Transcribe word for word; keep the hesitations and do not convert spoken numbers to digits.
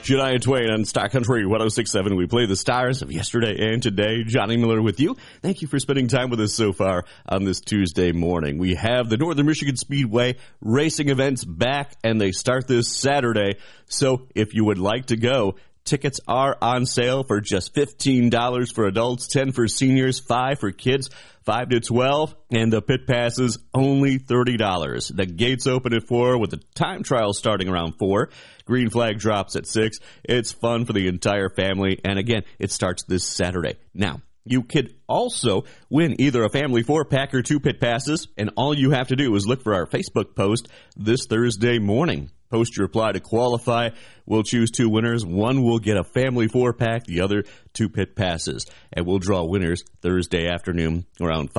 Shania Twain on Star Country one oh six point seven. We play the stars of yesterday and today. Johnny Miller with you. Thank you for spending time with us so far on this Tuesday morning. We have the Northern Michigan Speedway racing events back, and they start this Saturday. So if you would like to go, tickets are on sale for just fifteen dollars for adults, ten dollars for seniors, five dollars for kids, five to twelve, and the pit passes only thirty dollars. The gates open at four with the time trial starting around four. Green flag drops at six. It's fun for the entire family, and again, it starts this Saturday. Now, you could also win either a family four-pack or two pit passes, and all you have to do is look for our Facebook post this Thursday morning. Post your reply to qualify. We'll choose two winners. One will get a family four-pack, the other two pit passes. And we'll draw winners Thursday afternoon around five.